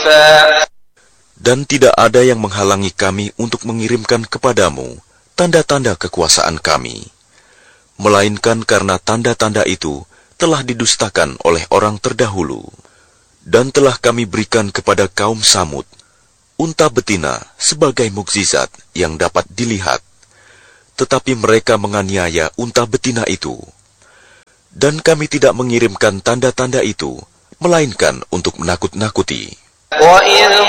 زُلْفَىٰ Dan tidak ada yang menghalangi kami untuk mengirimkan kepadamu tanda-tanda kekuasaan kami, melainkan karena tanda-tanda itu telah didustakan oleh orang terdahulu. Dan telah kami berikan kepada kaum Samud unta betina sebagai mukjizat yang dapat dilihat, tetapi mereka menganiaya unta betina itu. Dan kami tidak mengirimkan tanda-tanda itu, melainkan untuk menakut-nakuti. وَإِذْ